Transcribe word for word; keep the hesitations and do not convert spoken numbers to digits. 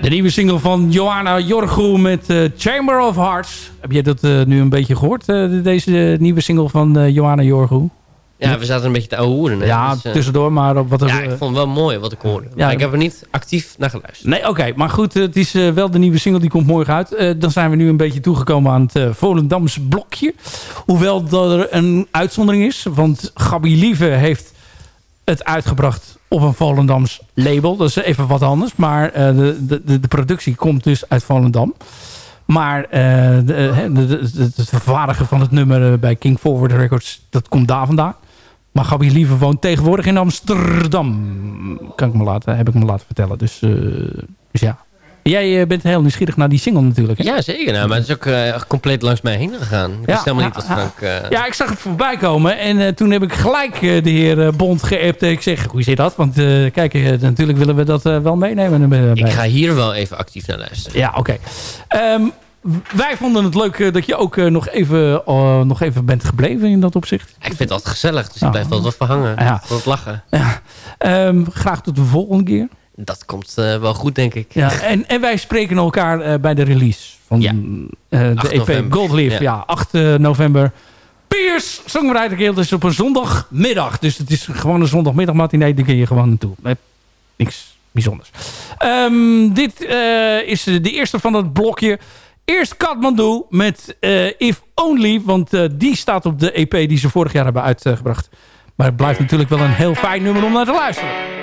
nieuwe single van Johanna Jorgu met uh, Chamber of Hearts. Heb jij dat uh, nu een beetje gehoord? Uh, deze uh, nieuwe single van uh, Johanna Jorgu? Ja, we zaten een beetje te ouwehoeren. Ja, dus, uh, tussendoor. Maar wat er, ja, ik vond het wel mooi wat ik hoorde. Ja, maar ik heb er niet actief naar geluisterd. Nee, oké. Okay, maar goed, uh, het is uh, wel de nieuwe single. Die komt morgen uit. Uh, dan zijn we nu een beetje toegekomen aan het uh, Volendams blokje. Hoewel er een uitzondering is. Want Gabi Lieve heeft het uitgebracht op een Volendams label. Dat is even wat anders. Maar uh, de, de, de productie komt dus uit Volendam. Maar uh, de, de, de, de, het vervaardigen van het nummer bij King Forward Records, dat komt daar vandaan. Maar Gabi Lieve woont tegenwoordig in Amsterdam. Kan ik me laten, heb ik me laten vertellen. Dus, uh, dus ja. Jij uh, bent heel nieuwsgierig naar die single natuurlijk. Hè? Ja, zeker. Nou, maar het is ook uh, compleet langs mij heen gegaan. Ik ja, wist helemaal ja, niet dat Frank... Uh... Ja, ik zag het voorbij komen. En uh, toen heb ik gelijk uh, de heer uh, Bond geappt. Ik zeg, hoe zit dat? Want uh, kijk, uh, natuurlijk willen we dat uh, wel meenemen. Uh, ik ga hier wel even actief naar luisteren. Ja, oké. Okay. Um, wij vonden het leuk uh, dat je ook uh, nog, even, uh, nog even bent gebleven in dat opzicht. Ik vind het altijd gezellig, dus ik oh. blijf altijd verhangen. Ja. Tot het lachen. Ja. Um, graag tot de volgende keer. Dat komt uh, wel goed, denk ik. Ja, en, en wij spreken elkaar uh, bij de release van ja. uh, de E P Goldleaf. Ja. ja, acht november. Piers Songwriter Guild is op een zondagmiddag. Dus het is gewoon een zondagmiddag matinee. Daar kun je gewoon naartoe. Met niks bijzonders. Um, dit uh, is de eerste van het blokje. Eerst Kathmandu met uh, If Only. Want uh, die staat op de E P die ze vorig jaar hebben uitgebracht. Maar het blijft natuurlijk wel een heel fijn nummer om naar te luisteren.